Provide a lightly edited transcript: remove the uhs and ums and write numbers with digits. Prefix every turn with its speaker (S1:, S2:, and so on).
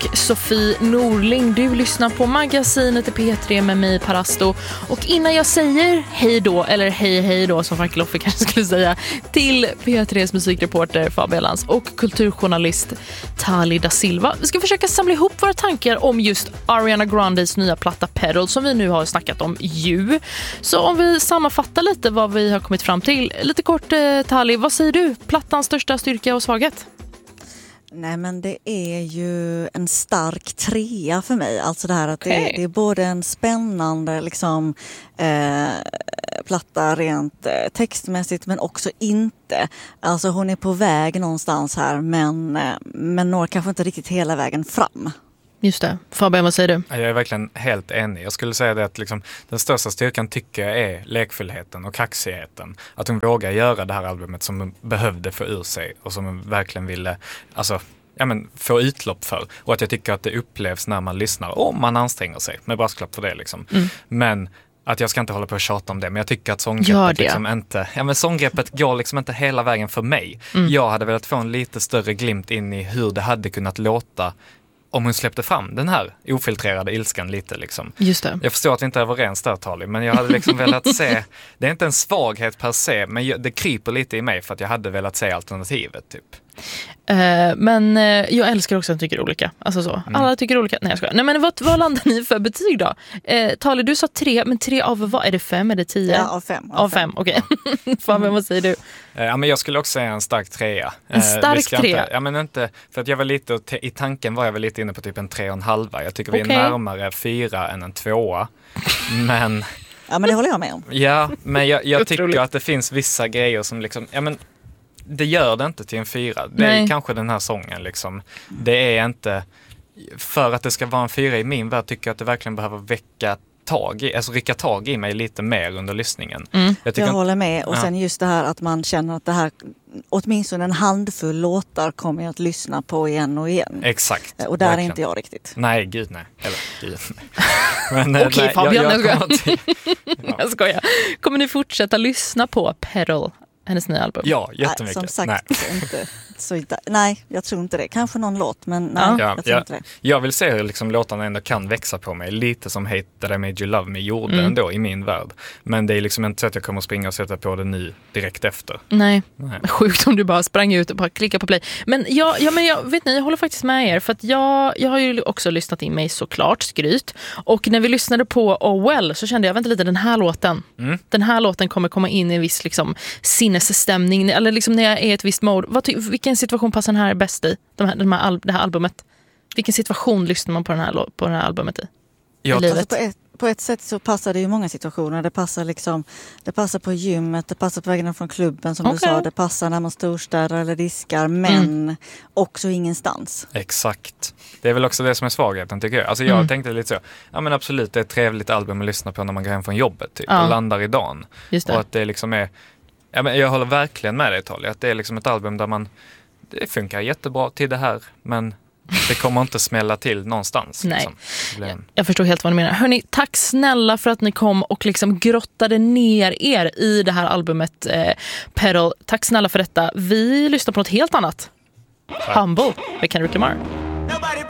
S1: och Sofie Norling. Du lyssnar på Magasinet i P3 med mig, Parasto. Och innan jag säger hej då, eller hej då som Frank Loffe kanske skulle säga, till P3s musikreporter Fabian Lantz och kulturjournalist Tali da Silva. Vi ska försöka samla ihop våra tankar om just Ariana Grandes nya platta Pedal som vi nu har snackat om ju. Så om vi sammanfattar lite vad vi har kommit fram till. Lite kort, Tali, vad säger du? Plattans största styrka och svaghet?
S2: Nej, men det är ju en stark trea för mig. Alltså det här att det är både en spännande liksom, platta rent textmässigt men också inte. Alltså hon är på väg någonstans här men når kanske inte riktigt hela vägen fram.
S1: Just det. Fabian, vad säger du?
S3: Jag är verkligen helt enig. Jag skulle säga det att liksom, den största styrkan tycker jag är lekfullheten och kaxigheten. Att hon vågar göra det här albumet som hon behövde få ur sig och som hon verkligen ville få utlopp för. Och att jag tycker att det upplevs när man lyssnar om man anstränger sig. Med brasklapp för det liksom. Men att jag ska inte hålla på och tjata om det. Men jag tycker att sånggreppet liksom inte... Ja, men sånggreppet går liksom inte hela vägen för mig. Jag hade velat få en lite större glimt in i hur det hade kunnat låta om hon släppte fram den här ofiltrerade ilskan lite liksom.
S1: Just det.
S3: Jag förstår att vi inte är överens där, Tali, men jag hade liksom velat se, det är inte en svaghet per se, men det kryper lite i mig för att jag hade velat se alternativet typ.
S1: Men jag älskar också att tycker olika. Alltså så. Alla tycker olika. Nej, jag skojar. Nej, men vad landar ni för betyg då? Tali, du sa 3, men 3 av vad? Är det 5? Är det 10?
S2: Ja, av 5.
S1: Av 5, okej. Fabian, vad säger du?
S3: Ja, men jag skulle också säga en stark 3.
S1: En stark 3?
S3: Ja, men inte, för att jag var lite, i tanken var jag väl lite inne på typ en 3,5. Jag tycker vi är närmare 4 än en 2. Men...
S2: Ja, men det håller jag med om.
S3: Ja, men jag tycker att det finns vissa grejer som liksom, ja men det gör det inte till en 4. Det är kanske den här sången liksom. Det är inte, för att det ska vara en 4 i min värld tycker jag att det verkligen behöver rycka tag i mig lite mer under lyssningen. Jag
S2: håller med. Och sen just det här att man känner att det här, åtminstone en handfull låtar kommer jag att lyssna på igen och igen.
S3: Exakt.
S2: Och där verkligen. Är inte jag riktigt.
S3: Nej, gud nej. Eller gud nej. Men,
S1: okej, Fabian,
S3: jag
S1: skojar. Kommer ni fortsätta lyssna på Pedal, hennes nya album?
S3: Ja, jättemycket.
S2: Som sagt, inte. Nej, jag tror inte det. Kanske någon låt, men nej, jag tror inte det.
S3: Jag vill se hur liksom låtarna ändå kan växa på mig. Lite som Hate That I Made You Love Me gjorde ändå i min värld. Men det är liksom inte så att jag kommer springa och sätta på det nu direkt efter.
S1: Nej. Sjukt om du bara sprang ut och bara klickade på play. Men jag vet ni, jag håller faktiskt med er. För att jag har ju också lyssnat in mig såklart, skryt. Och när vi lyssnade på Oh Well så kände jag, vänta lite, den här låten. Den här låten kommer komma in i en viss liksom sinnesstämning. Eller liksom när jag är i ett visst mode. Vilken situation passar den här bäst i? Det här albumet. Vilken situation lyssnar man på det här albumet i?
S2: Alltså på ett sätt så passar det ju många situationer. Det passar på gymmet, det passar på vägen från klubben som du sa. Det passar när man storstädar eller diskar, men också ingenstans. Exakt.
S3: Det är väl också det som är svagheten tycker jag. Alltså jag tänkte lite så, ja men absolut det är ett trevligt album att lyssna på när man går hem från jobbet typ, och landar i dagen.
S1: Just det.
S3: Och att det liksom är, ja men jag håller verkligen med dig Tali, att det är liksom ett album där det funkar jättebra till det här, men det kommer inte smälla till någonstans.
S1: Nej.
S3: Liksom.
S1: Jag förstår helt vad ni menar. Hörrni, tack snälla för att ni kom och liksom grottade ner er i det här albumet Pedal. Tack snälla för detta. Vi lyssnar på något helt annat. Humble med Kendrick Lamar.